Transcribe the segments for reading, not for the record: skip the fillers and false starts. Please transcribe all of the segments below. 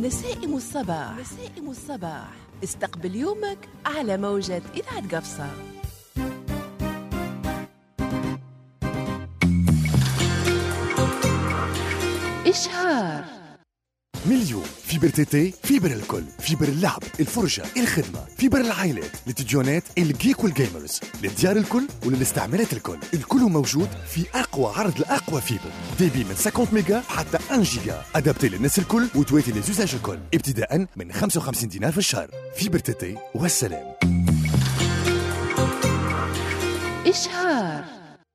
نسائم الصباح. استقبل يومك على موجة إذاعة قفصة. إشهار مليون فيبر تيتي، فيبر الكل، فيبر اللعب، الفرجة، الخدمة، فيبر العائلات، للتلفزيونات، الجيك والجيمرز، للديار الكل وللاستعمالات الكل موجود في أقوى عرض لأقوى فيبر، ديبي من 50 ميجا حتى 1 جيجا، أدابتي للناس الكل وتواتي للزوزاج الكل، ابتداء من 55 دينار في الشهر. فيبر تيتي والسلام. إشهار.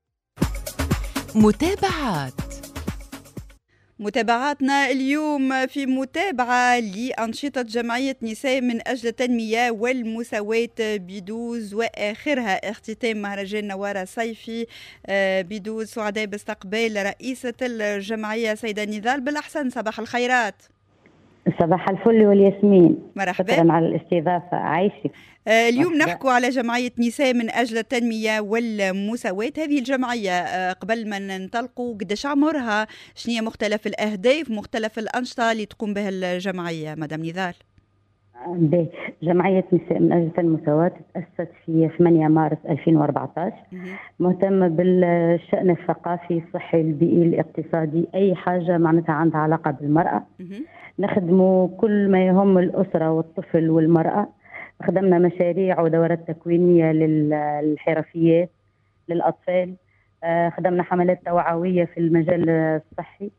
متابعاتنا اليوم في متابعة لأنشطة جمعية نساء من أجل التنمية والمساواة بدوز، وآخرها اختتام مهرجان نوارة صيفي بدوز. سعداء باستقبال رئيسة الجمعية سيدة نضال بالأحسن. صباح الخيرات. صباح الفل والياسمين. مرحبا. شكرا على الاستضافة. عايشك. اليوم نحكوا على جمعية نساء من أجل التنمية والمساواة. هذه الجمعية قبل ما ننطلقوا قداش عمرها، شنية مختلف الأهداف، مختلف الأنشطة اللي تقوم بها الجمعية مدام نضال؟ جمعية نساء من أجل المساواة تأسست في 8 مارس 2014. مهتمة بالشأن الثقافي، الصحي، البيئي، الاقتصادي، أي حاجة معناتها عندها علاقة بالمرأة. نخدموا كل ما يهم الأسرة والطفل والمرأة. خدمنا مشاريع ودورات تكوينية للحرفيات للأطفال. خدمنا حملات توعوية في المجال الصحي.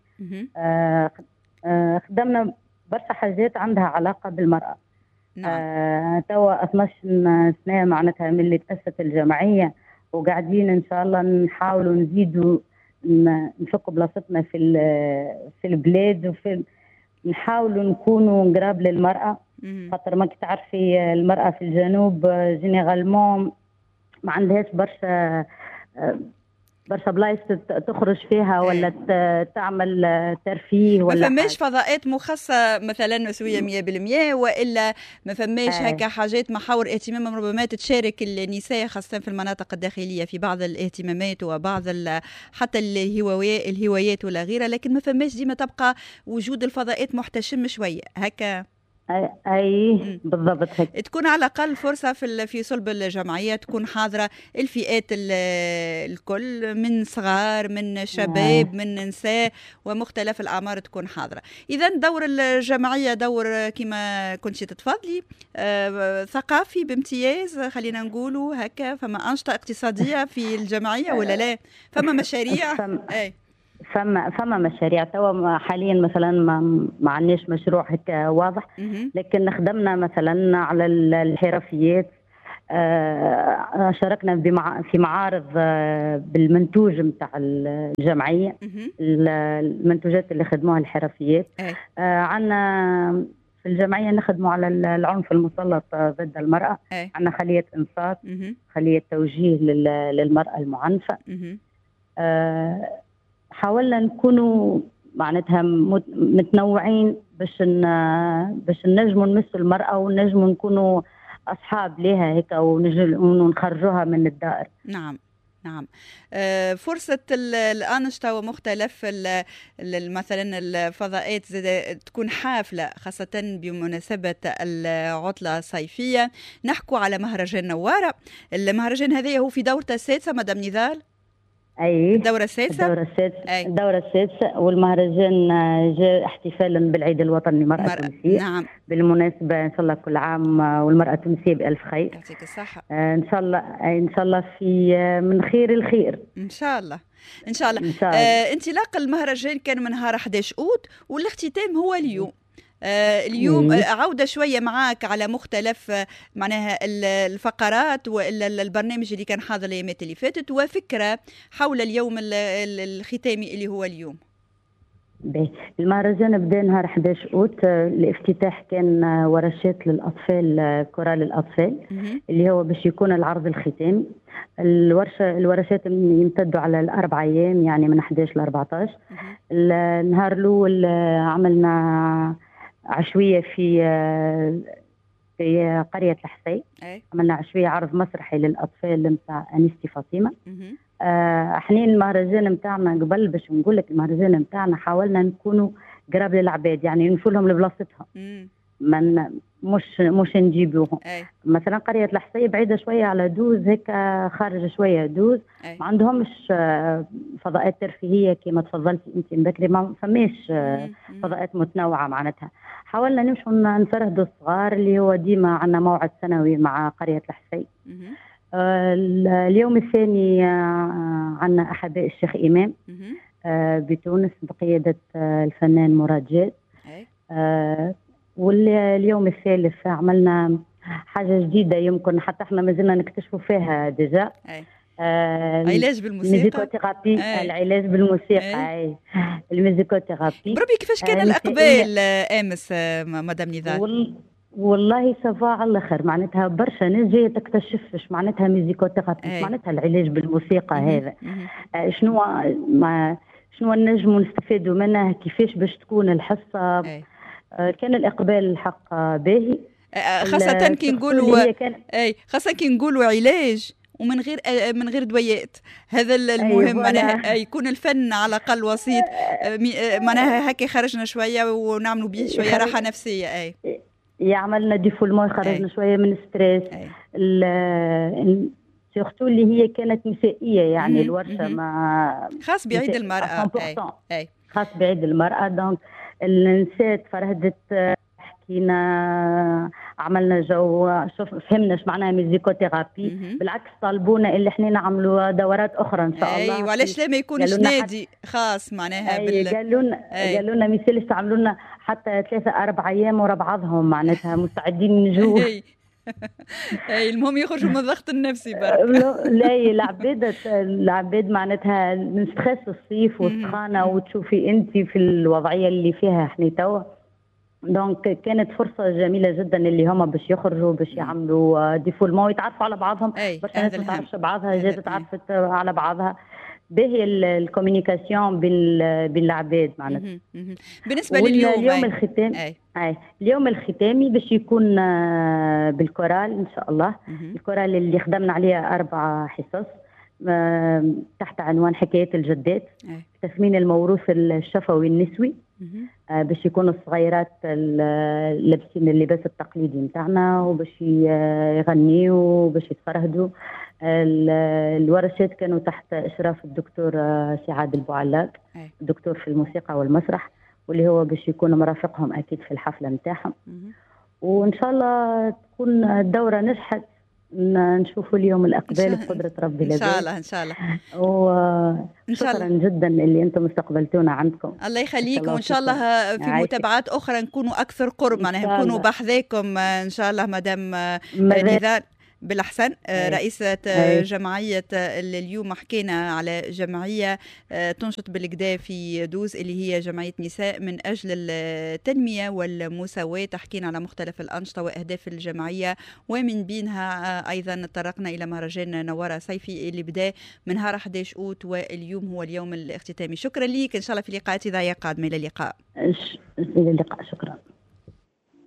خدمنا برشا حاجات عندها علاقة بالمرأة. نعم. توا 12 سنة معناتها من اللي تأسست الجمعية، وقاعدين إن شاء الله نحاولوا نزيدوا نفكوا بلاصتنا في البلاد، وفي نحاولوا نكونوا قراب للمرأة. خاطر ما تعرفي المرأة في الجنوب جينيرالمون ما عندهاش برشا بلايص تخرج فيها ولا تعمل ترفيه، ولا ما فماش فضاءات مخصصة مثلا نسوية 100%، وإلا ما فماش هكا حاجات محاور اهتمام ربما تتشارك النساء خاصة في المناطق الداخلية في بعض الاهتمامات وبعض حتى الهوايات ولا غيرها، لكن ما فماش ديما تبقى وجود الفضاءات محتشم شوية هكا. اي بالضبط هيك. تكون على الاقل فرصه في صلب الجمعيه، تكون حاضره الفئات الكل، من صغار، من شباب، من نساء، ومختلف الاعمار تكون حاضره. اذا دور الجمعيه دور كما كنتي تتفضلي ثقافي بامتياز، خلينا نقولوا هكا. فما انشطه اقتصاديه في الجمعيه ولا لا؟ فما مشاريع؟ اي فما مشاريع. توا حاليا مثلا ما عندناش مشروع هكا واضح، لكن خدمنا مثلا على الحرفيات. شاركنا في معارض بالمنتوج نتاع الجمعيه، المنتوجات اللي خدموها الحرفيات. عندنا في الجمعيه نخدموا على العنف المسلط ضد المراه. عندنا خليه انصات، خليه توجيه للمراه المعنفه. حاولنا نكونوا معناتها متنوعين باش نجموا نمسوا المرأة، ونجموا نكونوا أصحاب لها هيك، ونخرجوها من الدائر. نعم. فرصة الأنشطة ومختلف مثلا الفضاءات تكون حافلة خاصة بمناسبة العطلة الصيفية. نحكوا على مهرجان نوارة. المهرجان هذا هو في دورته السادسة مدام نضال. أي الدورة السادسة. الدورة السادسة، والمهرجان جاء احتفالا بالعيد الوطني للمرأة التونسية. نعم. بالمناسبة إن شاء الله كل عام والمرأة التونسية بألف خير. يعطيك الصحة. إن شاء الله في من خير الخير. إن شاء الله. انطلاق المهرجان كان من نهار 11 أوت، والاختتام هو اليوم. اليوم عودة شوية معاك على مختلف معناها الفقرات والبرنامج اللي كان حاضر الأيامات اللي فاتت، وفكرة حول اليوم الختامي اللي هو اليوم. المهرجان بدأ نهار 11 أوت. الافتتاح كان ورشات للأطفال، كورال الأطفال، اللي هو باش يكون العرض الختامي. الورشات يمتدوا على الأربع أيام، يعني من 11 ل 14. النهار الأول عملنا عشوية في قرية الحسي. عملنا عشوية عرض مسرحي للأطفال نتاع أنيستي فاطمة. احنا المهرجان نتاعنا قبل باش نقول لك المهرجان نتاعنا حاولنا نكونوا قراب للعباد، يعني نمشوا لهم لبلاصتهم. من مش نجيبوهم. مثلا قرية الحصية بعيدة شوية على دوز، هيك خارج شوية دوز. ما عندهمش فضاءات ترفيهية كما تفضلتي انت بكري، ما فماش فضاءات متنوعة معناتها. حاولنا نمشوا نفرهدوا الصغار اللي هو ديما عندنا موعد سنوي مع قرية الحصية. اليوم الثاني عندنا أحباء الشيخ إمام بتونس بقيادة الفنان مراد جاد. واليوم الثالث عملنا حاجة جديدة يمكن حتى احنا ما زلنا نكتشفوا فيها ديجا. علاج بالموسيقى، الميزيكوثيرابي. العلاج بالموسيقى. الميزيكوثيرابي. بربي كيفاش كان الإقبال أمس مدام نضال؟ والله سافا على الاخر، معناتها برشا ناس جايه تكتشفش معناتها ميزيكوثيرابي، معناتها العلاج بالموسيقى هذا. شنو نجموا نستفادوا منه، كيفاش باش تكون الحصه. كان الإقبال الحق باهي، خاصة كي نقولوا خاصة كي نقولوا علاج ومن غير من غير دويات. هذا المهم، معناها يكون الفن على الأقل وسيط، معناها هكا خرجنا شوية ونعملوا به شوية راحة نفسية. يعملنا ديفولمون، يخرجنا شوية من ستريس. سورتو اللي هي كانت نسائية، يعني الورشة ما خاص بعيد المرأة. خاص بعيد المرأة. دونك النساء تفرهدت، حكينا، عملنا جو، فهمنا ايش معناها ميزيكوثيرابي. بالعكس طالبونا اللي احنا نعملوا دورات اخرى ان شاء الله. وعلاش لا ما يكونش نادي خاص معناها قالوا لنا مثال تعملوا لنا حتى 3-4 ايام ورا بعضهم، معناتها مستعدين نجوا. المهم يخرجوا من الضغط النفسي برك. لا العباد معناتها من ستريس الصيف والسخانه، وتشوفي انت في الوضعيه اللي فيها احنا توا. دونك كانت فرصه جميله جدا اللي هما باش يخرجوا باش يعملوا ديفولمون ويتعرفوا على بعضهم. برشا ناس ما تعرفش بعضها، جات تعرفت على بعضها. باهي الكوميونيكاسيون بين العباد معناتها. بالنسبه لليوم اليوم الختامي اليوم الختامي باش يكون بالكورال ان شاء الله. الكورال اللي خدمنا عليه 4 حصص تحت عنوان حكايات الجدات، تثمين الموروث الشفوي النسوي، باش يكونوا الصغيرات لابسين اللباس التقليدي نتاعنا وباش يغنيوا وباش يتفرهدوا. الورشات كانوا تحت إشراف الدكتور سعاد البوعلاق، دكتور في الموسيقى والمسرح، واللي هو باش يكون مرافقهم أكيد في الحفلة نتاعهم. وإن شاء الله تكون الدورة نجحت، نشوفوا اليوم الإقبال بقدرة ربي. إن شاء الله إن شاء الله. وشكرا جدا اللي أنتم استقبلتونا عندكم. الله يخليكم، وإن شاء الله في متابعات أخرى نكونوا أكثر قرب، معناها نكونوا بحذاكم إن شاء الله. مدام نضال بالأحسن، رئيسة جمعية اليوم حكينا على جمعية تنشط بالكدا في دوز اللي هي جمعية نساء من أجل التنمية والمساواة. حكينا على مختلف الأنشطة وأهداف الجمعية، ومن بينها أيضا تطرقنا إلى مهرجان نوارة صيفي اللي بدأ من نهار 11 أوت، واليوم هو اليوم الاختتامي. شكرا لك، إن شاء الله في لقاءات إذاعية قادمة. إلى اللقاء. إلى اللقاء، شكرا.